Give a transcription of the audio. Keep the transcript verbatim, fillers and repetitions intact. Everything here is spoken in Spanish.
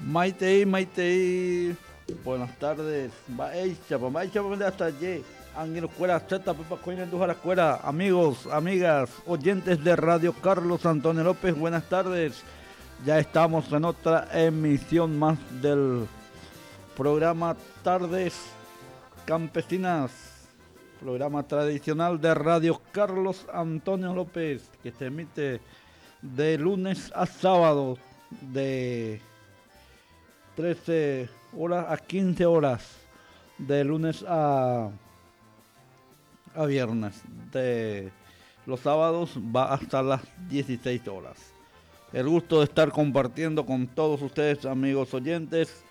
Maite, Maite, buenas tardes. Baicha, baicha, hasta allí. Angelo Cuera, Zeta, Pepa Coina, Dujara Cuera, amigos, amigas, oyentes de Radio Carlos Antonio López, buenas tardes. Ya estamos en otra emisión más del programa Tardes Campesinas, programa tradicional de Radio Carlos Antonio López, que se emite de lunes a sábado, de trece horas a quince horas, de lunes a, a viernes. De los sábados va hasta las dieciséis horas. El gusto de estar compartiendo con todos ustedes, amigos oyentes,